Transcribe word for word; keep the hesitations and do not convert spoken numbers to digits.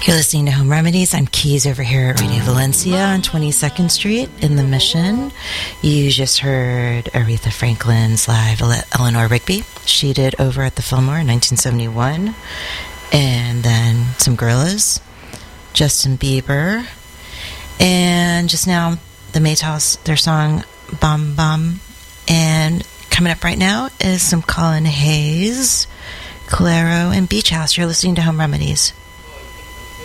You're listening to Home Remedies. I'm Keys over here at Radio Valencia on twenty-second Street in the Mission. You just heard Aretha Franklin's live Eleanor Rigby. She did over at the Fillmore in nineteen seventy-one. And then some Gorillaz, Justin Bieber, and just now the Maytals, their song Bum Bum. And coming up right now is some Colin Hayes, Claro, and Beach House. You're listening to Home Remedies.